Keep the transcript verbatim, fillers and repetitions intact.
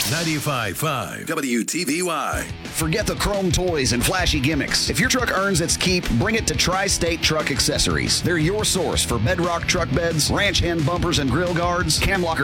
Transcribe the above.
ninety-five point five W T V Y. Forget the chrome toys and flashy gimmicks. If your truck earns its keep, bring it to Tri-State Truck Accessories. They're your source for Bedrock truck beds, ranch hand bumpers and grill guards, cam locker